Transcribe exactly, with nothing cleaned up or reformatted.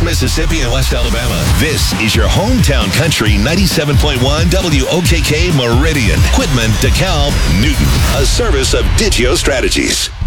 Mississippi and West Alabama. This is your hometown country ninety-seven point one W O K K Meridian. Quitman, DeKalb, Newton. A service of Digio Strategies.